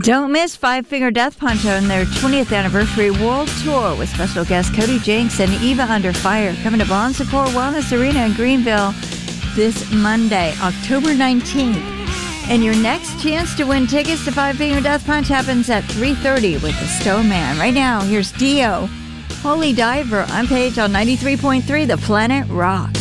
Don't miss Five Finger Death Punch on their 20th anniversary world tour with special guests Cody Jinks and Eva Under Fire coming to Bon Secours Wellness Arena in Greenville this Monday, October 19th. And your next chance to win tickets to Five Finger Death Punch happens at 3:30 with the Stone Man. Right now, here's Dio, Holy Diver. I'm Paige on 93.3 The Planet Rock.